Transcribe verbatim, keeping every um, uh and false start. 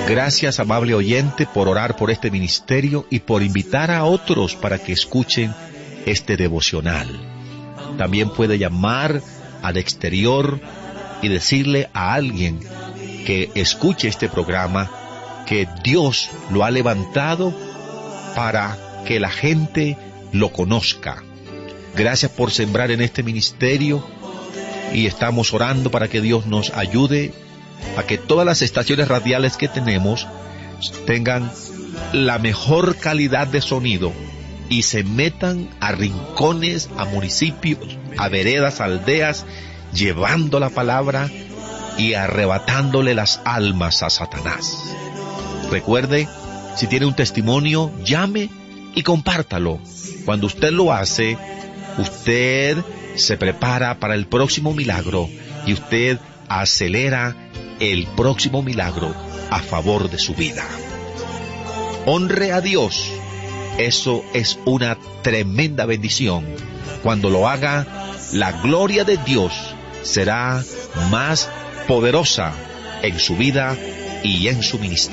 Gracias, amable oyente, por orar por este ministerio y por invitar a otros para que escuchen este devocional. También puede llamar al exterior y decirle a alguien que escuche este programa que Dios lo ha levantado para que la gente lo conozca. Gracias por sembrar en este ministerio y estamos orando para que Dios nos ayude a que todas las estaciones radiales que tenemos tengan la mejor calidad de sonido y se metan a rincones, a municipios, a veredas, a aldeas, llevando la palabra y arrebatándole las almas a Satanás. Recuerde, si tiene un testimonio, llame y compártalo. Cuando usted lo hace, usted se prepara para el próximo milagro y usted acelera el próximo milagro a favor de su vida. Honre a Dios. Eso es una tremenda bendición. Cuando lo haga, la gloria de Dios será más poderosa en su vida y en su ministerio.